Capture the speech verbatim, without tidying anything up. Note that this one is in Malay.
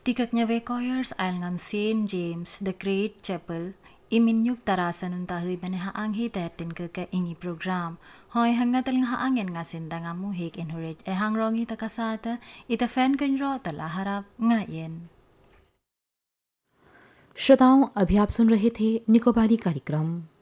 Tikaknya Vekoyers al ngam Saint James the Great Chapel iminyuk tarasan untahi meneha anghi tertin ke ke ingi program. Hoi hanga tal nga angin nga sindang amu hik encourage e hangrongi takasata ita fan कंजरो तला हराब ngayen. श्रोताओं, अभी आप सुन रहे थे निकोबारी कार्यक्रम।